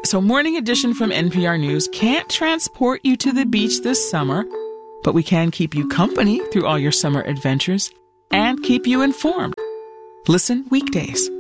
So Morning Edition from NPR News can't transport you to the beach this summer, but we can keep you company through all your summer adventures and keep you informed. Listen weekdays